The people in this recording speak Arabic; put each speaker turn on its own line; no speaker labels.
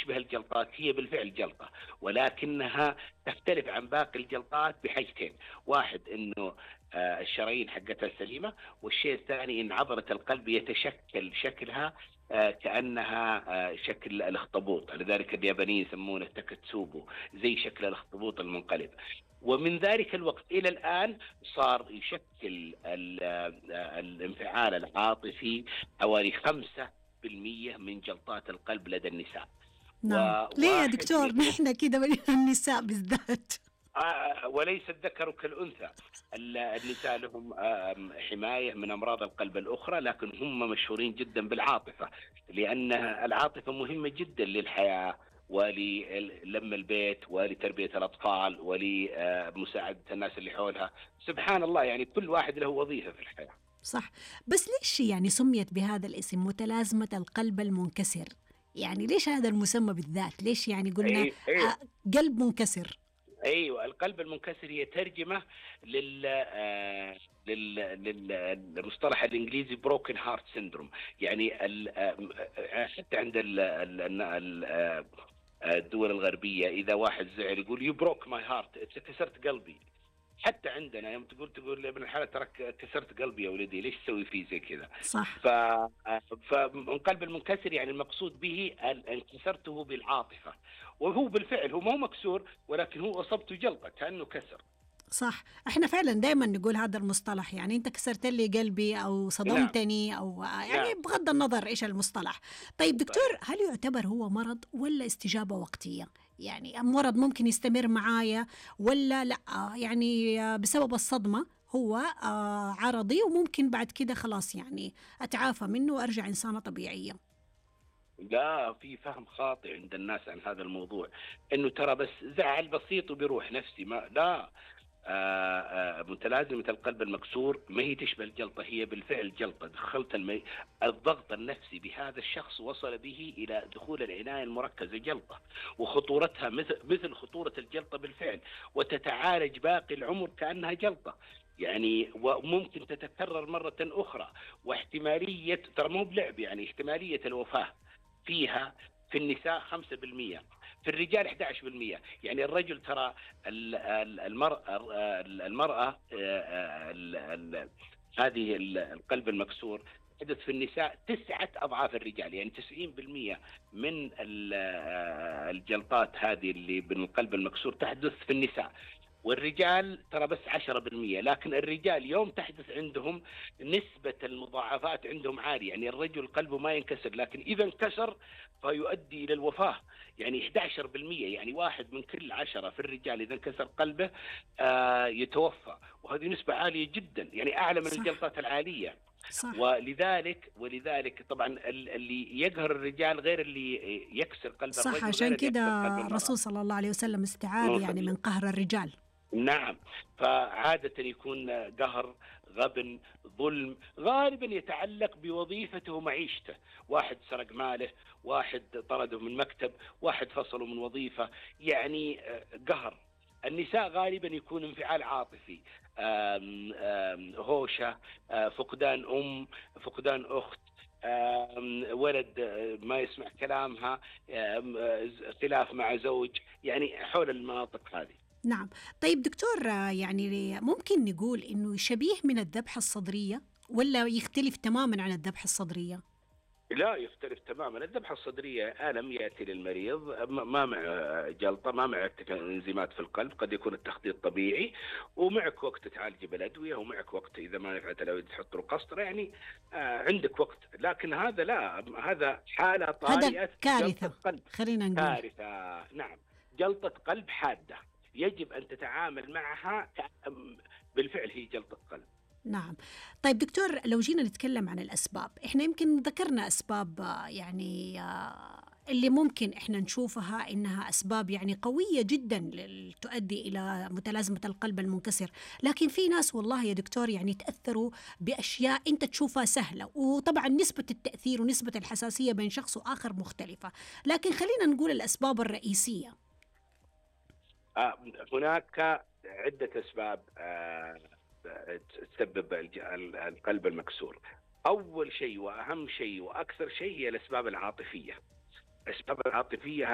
تشبه الجلطات، هي بالفعل جلطة، ولكنها تختلف عن باقي الجلطات بحاجتين: واحد انه الشرايين حقتها سليمة، والشيء الثاني ان عضلة القلب يتشكل شكلها كأنها شكل الأخطبوط، لذلك اليابانيين يسمونه تاكاتسوبو، زي شكل الأخطبوط المنقلب. ومن ذلك الوقت إلى الآن صار يشكل الانفعال العاطفي حوالي 5% من جلطات القلب لدى النساء.
نعم، ليه يا
وواحد
دكتور نحن كده النساء بالذات؟
وليس الذكر كالأنثى. النساء لهم حماية من أمراض القلب الأخرى، لكن هم مشهورين جدا بالعاطفة، لأن العاطفة مهمة جدا للحياة وللم البيت ولتربية الأطفال ولمساعدة الناس اللي حولها. سبحان الله، يعني كل واحد له وظيفة في الحياة.
صح، بس ليش يعني سميت بهذا الاسم متلازمة القلب المنكسر؟ يعني ليش هذا المسمى بالذات؟ ليش يعني قلنا
أي أي
قلب منكسر؟
ايوه، القلب المنكسر هي ترجمه للمصطلح الانجليزي بروكن هارت سيندروم. يعني حتى عند الدول الغربيه اذا واحد زعل يقول يو بروك ماي هارت، كسرت قلبي. حتى عندنا يوم تقول لابن الحلال ترك كسرت قلبي يا ولدي، ليش تسوي فيه زي كذا؟
صح.
فالقلب المنكسر يعني المقصود به ان كسرته بالعاطفه، وهو بالفعل هو مو مكسور، ولكن هو اصبته جلطه كانه كسر.
صح، احنا فعلا دائما نقول هذا المصطلح، يعني انت كسرت لي قلبي او
نعم
صدمتني او يعني
نعم
بغض النظر ايش المصطلح. طيب دكتور،
صحيح.
هل يعتبر هو مرض ولا استجابة وقتية؟ يعني مرض ممكن يستمر معايا ولا لا؟ يعني بسبب الصدمة هو عرضي وممكن بعد كده خلاص يعني اتعافى منه وارجع انسانة طبيعية.
لا، في فهم خاطئ عند الناس عن هذا الموضوع، انه ترى بس زعل بسيط وبيروح نفسي. ما لا، متلازمة القلب المكسور ما هي تشبه الجلطة، هي بالفعل جلطة. دخلت الضغط النفسي بهذا الشخص وصل به إلى دخول العناية المركزة جلطة، وخطورتها مثل خطورة الجلطة بالفعل، وتتعالج باقي العمر كأنها جلطة يعني، وممكن تتكرر مرة أخرى. واحتمالية، ترى مو بلعب، يعني احتمالية الوفاة فيها في النساء 5%، في الرجال 11%. يعني الرجل ترى المرأة هذه القلب المكسور تحدث في النساء 9 أضعاف الرجال. يعني 90% من الجلطات هذه اللي بالقلب المكسور تحدث في النساء، والرجال ترى بس 10%. لكن الرجال يوم تحدث عندهم نسبة المضاعفات عندهم عالية. يعني الرجل قلبه ما ينكسر، لكن إذا انكسر فيؤدي إلى الوفاة. يعني 11%، يعني 1 من كل 10 في الرجال إذا انكسر قلبه يتوفى، وهذه نسبة عالية جدا، يعني أعلى من
صح.
الجلطات العالية.
صح.
ولذلك طبعا اللي يقهر الرجال غير اللي يكسر قلب
صح،
الرجل غير
عشان
اللي
كده
يكسر قلب المرأة.
الرسول صلى الله عليه وسلم استعاذ يعني
نوصل.
من قهر الرجال.
نعم. فعادة يكون قهر، غبن، ظلم، غالبا يتعلق بوظيفته ومعيشته. واحد سرق ماله، واحد طرده من مكتب، واحد فصله من وظيفة، يعني قهر. النساء غالبا يكون انفعال عاطفي، هوشة، فقدان فقدان أخت، ولد ما يسمع كلامها، خلاف مع زوج، يعني حول المناطق هذه.
نعم. طيب دكتور، يعني ممكن نقول إنه شبيه من الذبحة الصدرية ولا يختلف تماما عن الذبحة الصدرية؟
لا، يختلف تماما. الذبحة الصدرية ألم يأتي للمريض ما مع جلطة، ما مع ارتفاع انزيمات في القلب، قد يكون التخطيط طبيعي، ومعك وقت تعالج بالأدوية، ومعك وقت إذا ما نفعت الأدوية تحط له قسطرة، يعني عندك وقت. لكن هذا لا، هذا حالة
هذا
طارئة، جلطة
كارثة
قلب.
خلينا نقول.
كارثة، نعم، جلطة قلب حادة يجب أن تتعامل معها بالفعل هي جلطة قلب.
نعم. طيب دكتور، لو جينا نتكلم عن الأسباب، إحنا يمكن ذكرنا أسباب يعني اللي ممكن إحنا نشوفها إنها أسباب يعني قوية جدا تؤدي إلى متلازمة القلب المنكسر، لكن في ناس والله يا دكتور يعني تأثروا بأشياء أنت تشوفها سهلة، وطبعا نسبة التأثير ونسبة الحساسية بين شخص وآخر مختلفة، لكن خلينا نقول الأسباب الرئيسية.
هناك عدة أسباب تسبب القلب المكسور. أول شيء وأهم شيء وأكثر شيء هي الأسباب العاطفية. الأسباب العاطفية